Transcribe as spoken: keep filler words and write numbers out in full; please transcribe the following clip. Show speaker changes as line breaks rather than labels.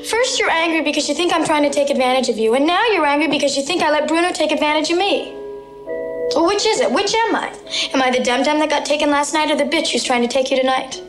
First you're angry because you think I'm trying to take advantage of you, and now you're angry because you think I let Bruno take advantage of me. So which is it? Which am I? Am I the dum-dum that got taken last night or the bitch who's trying to take you tonight?